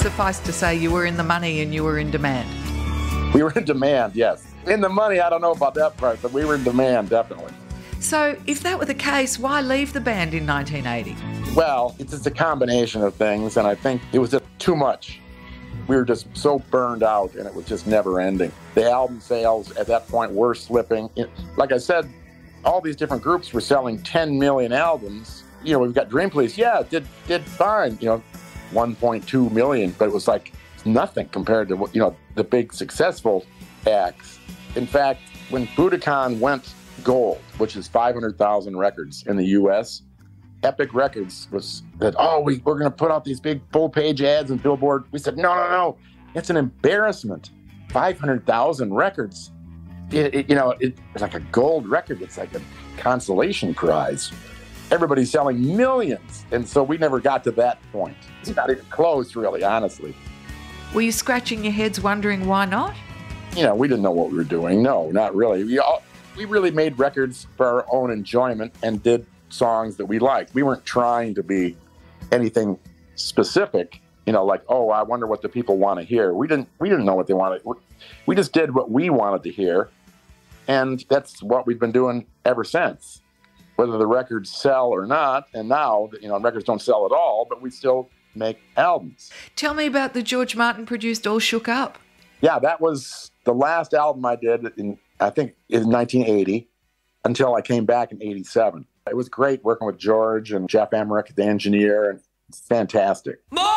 suffice to say you were in the money and you were in demand. We were in demand, yes. In the money, I don't know about that part, but we were in demand, definitely. So if that were the case, why leave the band in 1980? Well, it's just a combination of things, and I think it was just too much. We were just so burned out, and it was just never ending. The album sales at that point were slipping. Like I said, all these different groups were selling 10 million albums. You know, we've got Dream Police. Yeah, it did fine, 1.2 million, but it was like nothing compared to, the big successful acts. In fact, when Budokan went gold, which is 500,000 records in the U.S., Epic Records was that, we're going to put out these big full-page ads and Billboard. We said, no, it's an embarrassment. 500,000 records. It's like a gold record. It's like a consolation prize. Everybody's selling millions. And so we never got to that point. It's not even close, really, honestly. Were you scratching your heads wondering why not? We didn't know what we were doing. No, not really. We really made records for our own enjoyment and did songs that we liked. We weren't trying to be anything specific, like, I wonder what the people want to hear. We didn't know what they wanted. We just did what we wanted to hear. And that's what we've been doing ever since, whether the records sell or not. And now, records don't sell at all, but we still make albums. Tell me about the George Martin produced All Shook Up. Yeah, that was the last album I did in 1980 until I came back in 87. It was great working with George and Jeff Emerick, the engineer, and it's fantastic.